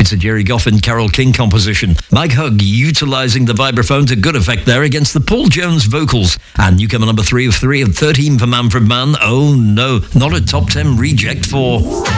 It's a Jerry Goff and Carole King composition. Mike Hugg utilising the vibraphone to good effect there against the Paul Jones vocals. And newcomer number 3 of 3 of 13 for Manfred Mann. Oh no, not a top 10 reject for...